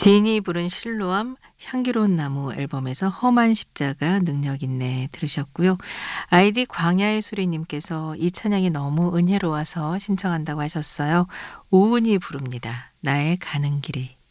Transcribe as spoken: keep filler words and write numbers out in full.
지인이 부른 실로암 향기로운 나무 앨범에서 험한 십자가 능력 있네 들으셨고요. 아이디 광야의 소리님께서 이 찬양이 너무 은혜로워서 신청한다고 하셨어요. 오은이 부릅니다. 나의 가는 길이.